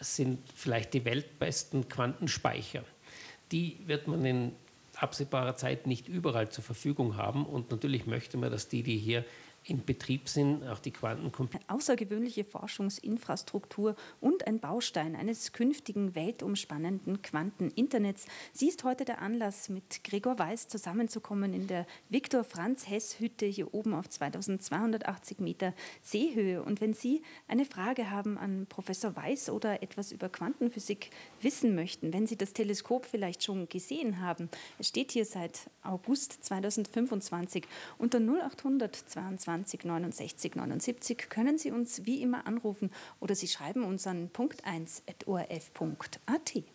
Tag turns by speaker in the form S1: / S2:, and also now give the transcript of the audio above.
S1: sind vielleicht die weltbesten Quantenspeicher. Die wird man in absehbarer Zeit nicht überall zur Verfügung haben. Und natürlich möchte man, dass die hier in Betrieb sind, auch die Quantencomputer.
S2: Außergewöhnliche Forschungsinfrastruktur und ein Baustein eines künftigen weltumspannenden Quanteninternets. Sie ist heute der Anlass, mit Gregor Weiß zusammenzukommen in der Viktor-Franz-Hess-Hütte hier oben auf 2280 Meter Seehöhe. Und wenn Sie eine Frage haben an Professor Weiß oder etwas über Quantenphysik wissen möchten, wenn Sie das Teleskop vielleicht schon gesehen haben, es steht hier seit August 2025 unter 0800 22 69 79 können Sie uns wie immer anrufen oder Sie schreiben uns an punkt1@orf.at.